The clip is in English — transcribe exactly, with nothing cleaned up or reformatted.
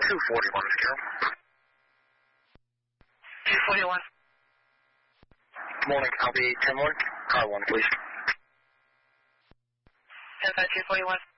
two forty-one, Carol. two forty-one. Good morning. I'll be ten one. Car one, please. ten five two forty-one.